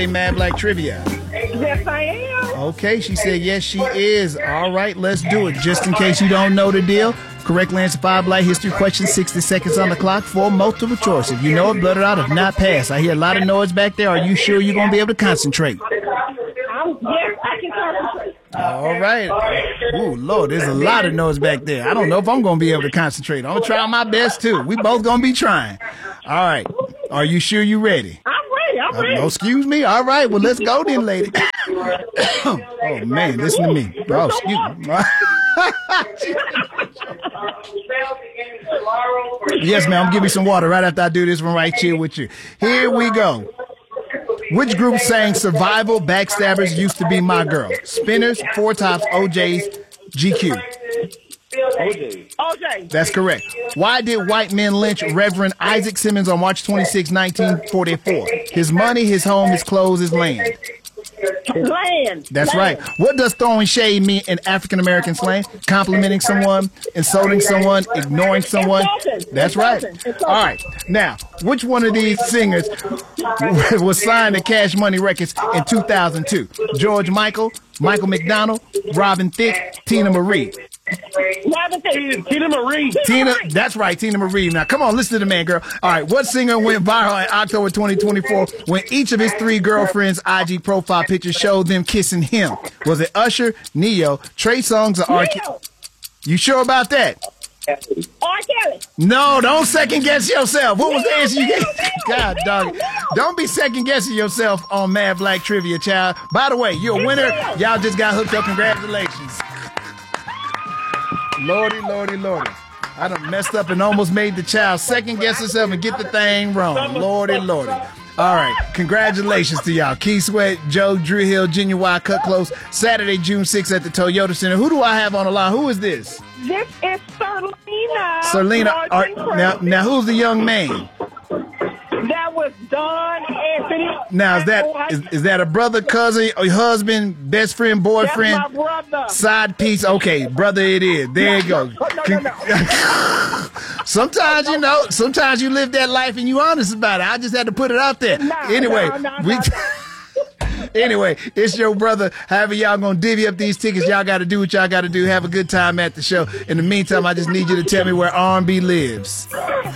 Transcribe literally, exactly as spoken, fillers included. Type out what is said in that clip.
Mad Black Trivia? Yes, I am. Okay, she said yes, she is. All right, let's do it. Just in case you don't know the deal, correctly answer five Black history questions, sixty seconds on the clock for multiple choice. If you know it, blurt it out. If not, pass. I hear a lot of noise back there. Are you sure you're going to be able to concentrate? I'm, yes, I can concentrate. All right. Ooh, Lord, there's a lot of noise back there. I don't know if I'm going to be able to concentrate. I'm going to try my best, too. We both going to be trying. All right. Are you sure you're ready? I'm ready. I'm ready. Uh, oh, excuse me. All right. Well, let's go then, lady. Oh, man. Listen to me. Oh, excuse me. Yes, ma'am. I'm giving you some water right after I do this one right here with you. Here we go. Which group sang Survival, Backstabbers, Used to Be My Girl? Spinners, Four Tops, O J's, G Q. O J. O J. That's correct. Why did white men lynch Reverend Isaac Simmons on March twenty-sixth, nineteen forty-four? His money, his home, his clothes, his land. Land. That's land. right. What does throwing shade mean in African American slang? Complimenting someone, insulting someone, ignoring someone. Insulting. That's right. Insulting. All right. Now, which one of these singers was signed to Cash Money Records in two thousand two? George Michael, Michael McDonald, Robin Thicke, Tina Marie. Tina Marie. Tina, that's right, Tina Marie. Now, come on, listen to the man, girl. All right, what singer went viral in October twenty twenty-four when each of his three girlfriends' I G profile pictures showed them kissing him? Was it Usher, Neo, Trey Songz, or R. Kelly? You sure about that? R. Kelly. No, don't second guess yourself. What was the answer you gave? God, dog. Don't be second guessing yourself on Mad Black Trivia, child. By the way, you're a winner. Y'all just got hooked up. Congratulations. Lordy, lordy, lordy. I done messed up and almost made the child second guess herself and get the thing wrong. Lordy, lordy. All right. Congratulations to y'all. Key Sweat, Joe, Drew Hill, Junior Y, Cut Close, Saturday, June sixth at the Toyota Center. Who do I have on the line? Who is this? This is Serlina. Serlina. Are, now, now, who's the young man? That was Don Anthony. Now, is that is, is that a brother, cousin, or husband, best friend, boyfriend? That's my brother. Side piece? Okay, brother it is. There you go. No, no, no. Sometimes, you know, sometimes you live that life and you honest about it. I just had to put it out there. No, anyway, no, no, we... no, no. Anyway, it's your brother. However y'all gonna divvy up these tickets, y'all got to do what y'all got to do. Have a good time at the show. In the meantime, I just need you to tell me where R and B lives.